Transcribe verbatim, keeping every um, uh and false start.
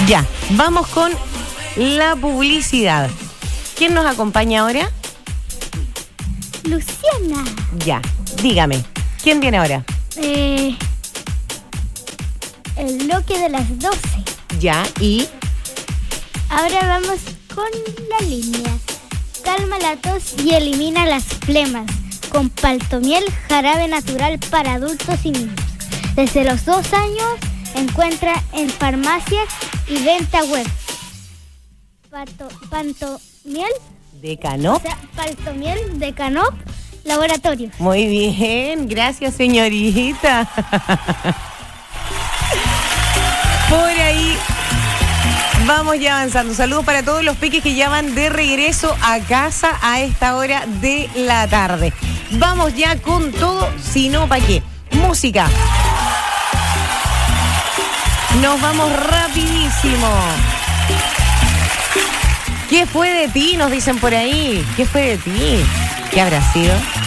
Ya, vamos con la publicidad. ¿Quién nos acompaña ahora? Luciana. Ya, dígame, ¿quién viene ahora? Eh, el bloque de las doce. Ya, y... Ahora vamos con la línea. Calma la tos y elimina las flemas. Con Paltomiel, jarabe natural para adultos y niños. Desde los dos años, encuentra en farmacias y venta web. Pato, Pantomiel, ¿De Canop? o sea, Paltomiel de Canop Laboratorios. Muy bien, gracias señorita. Por ahí vamos ya avanzando. Saludos para todos los peques que ya van de regreso a casa a esta hora de la tarde. Vamos ya con todo, si no, ¿para qué? Música. Nos vamos rapidísimo. ¿Qué fue de ti? Nos dicen por ahí. ¿Qué fue de ti? ¿Qué habrá sido?